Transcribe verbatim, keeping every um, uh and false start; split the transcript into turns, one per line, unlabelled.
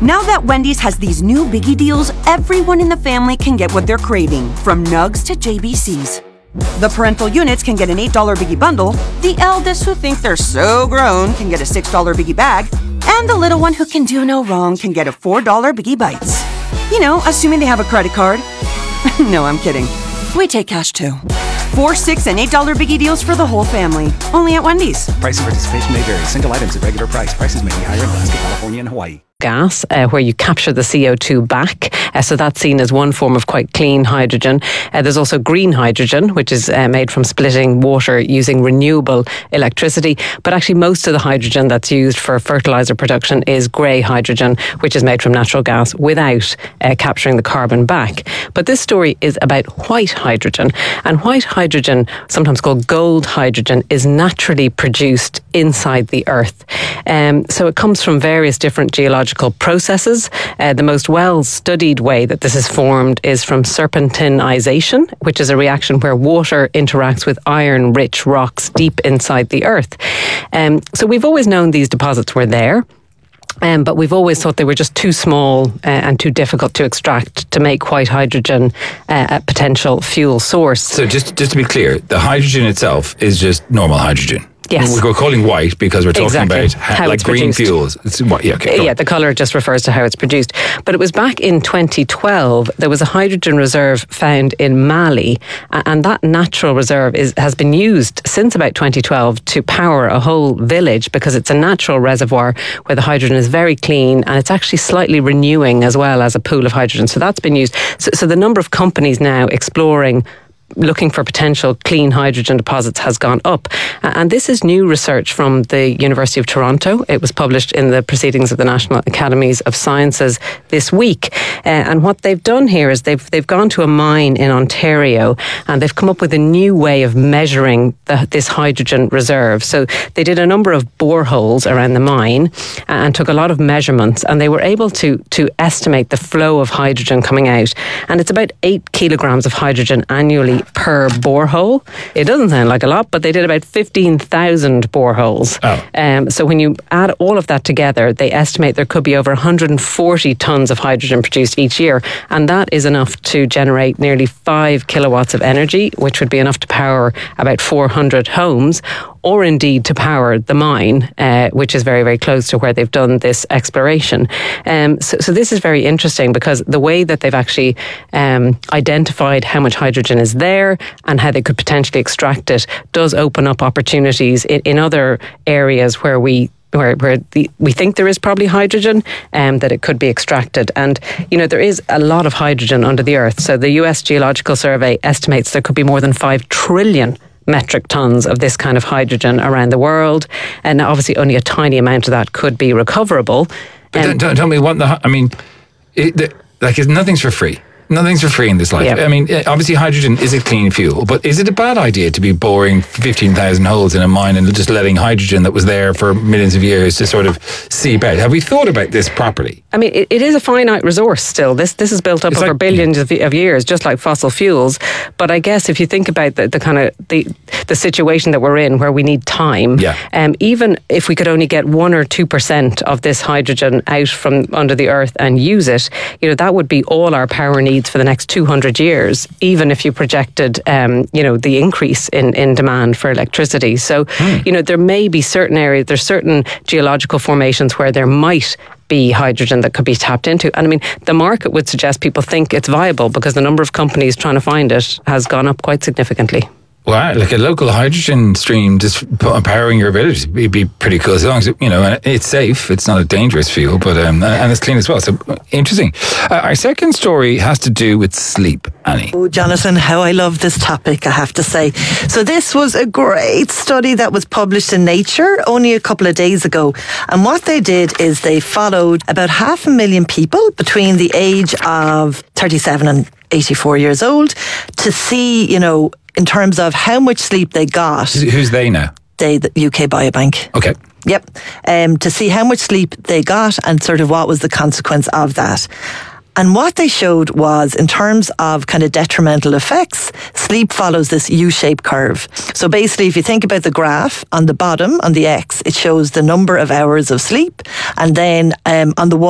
Now that Wendy's has these new biggie deals, everyone in the family can get what they're craving, from nugs to J B Cs. The parental units can get an eight dollar biggie bundle, the eldest who think they're so grown can get a six dollar biggie bag, and the little one who can do no wrong can get a four dollar biggie bites. You know, assuming they have a credit card. No, I'm kidding. We take cash too. Four, six, and eight dollar biggie deals for the whole family. Only at Wendy's.
Price and participation may vary. Single items at regular price. Prices may be higher in Alaska, California, and Hawaii.
Gas, uh, where you capture the C O two back. Uh, so that's seen as one form of quite clean hydrogen. Uh, there's also green hydrogen, which is uh, made from splitting water using renewable electricity. But actually most of the hydrogen that's used for fertiliser production is grey hydrogen, which is made from natural gas without uh, capturing the carbon back. But this story is about white hydrogen. And white hydrogen, sometimes called gold hydrogen, is naturally produced inside the earth. Um, so it comes from various different geological processes. Uh, the most well-studied way that this is formed is from serpentinization, which is a reaction where water interacts with iron-rich rocks deep inside the earth. Um, so we've always known these deposits were there. Um, but we've always thought they were just too small uh, and too difficult to extract to make white hydrogen uh, a potential fuel source.
So just, just to be clear, the hydrogen itself is just normal hydrogen.
Yes.
We're calling white because we're talking
exactly.
about how,
how
like
it's
green
produced.
fuels. It's white. Yeah, okay,
yeah, the colour just refers to how it's produced. But it was back in twenty twelve, there was a hydrogen reserve found in Mali, and that natural reserve is has been used since about twenty twelve to power a whole village, because it's a natural reservoir where the hydrogen is very clean and it's actually slightly renewing as well as a pool of hydrogen. So that's been used. So, so the number of companies now exploring looking for potential clean hydrogen deposits has gone up. And this is new research from the University of Toronto. It was published in the Proceedings of the National Academies of Sciences this week. Uh, and what they've done here is they've they've gone to a mine in Ontario and they've come up with a new way of measuring the, this hydrogen reserve. So they did a number of boreholes around the mine and took a lot of measurements, and they were able to, to estimate the flow of hydrogen coming out. And it's about eight kilograms of hydrogen annually per borehole. It doesn't sound like a lot, but they did about fifteen thousand boreholes.
Oh.
Um, so when you add all of that together, they estimate there could be over one hundred forty tonnes of hydrogen produced each year. And that is enough to generate nearly five kilowatts of energy, which would be enough to power about four hundred homes, or indeed to power the mine, uh, which is very, very close to where they've done this exploration. Um, so, so this is very interesting, because the way that they've actually um, identified how much hydrogen is there and how they could potentially extract it does open up opportunities in, in other areas where we where, where the, we think there is probably hydrogen, um, that it could be extracted. And, you know, there is a lot of hydrogen under the earth. So the U S Geological Survey estimates there could be more than five trillion metric tons of this kind of hydrogen around the world. And obviously only a tiny amount of that could be recoverable.
But um, tell, tell me what the, I mean, it, the, like nothing's for free. Nothing's for free in this life.
Yeah.
I mean, obviously hydrogen is a clean fuel, but is it a bad idea to be boring fifteen thousand holes in a mine and just letting hydrogen that was there for millions of years to sort of seep out? Have we thought about this properly?
I mean, it, it is a finite resource still. This this is built up
It's
over
like,
billions of, of years, just like fossil fuels. But I guess if you think about the, the kind of the the situation that we're in, where we need time,
yeah.
um, even if we could only get one or two percent of this hydrogen out from under the earth and use it, you know, that would be all our power needs for the next two hundred years, even if you projected, um, you know, the increase in, in demand for electricity. So, hmm. you know, there may be certain areas, there's certain geological formations where there might be hydrogen that could be tapped into. And I mean, the market would suggest people think it's viable, because the number of companies trying to find it has gone up quite significantly.
Wow, like a local hydrogen stream just powering your village would be pretty cool, as long as, you know, and it's safe, it's not a dangerous fuel, but um, and it's clean as well. So interesting. Uh, our second story has to do with sleep, Annie.
Oh, Jonathan, how I love this topic, I have to say. So this was a great study that was published in Nature only a couple of days ago. And what they did is they followed about half a million people between the age of thirty-seven and eighty-four years old to see, you know, in terms of how much sleep they got.
Who's they now?
They, the U K Biobank.
Okay.
Yep. Um, to see how much sleep they got and sort of what was the consequence of that. And what they showed was, in terms of kind of detrimental effects, sleep follows this U-shaped curve. So basically, if you think about the graph, on the bottom, on the X, it shows the number of hours of sleep. And then um, on the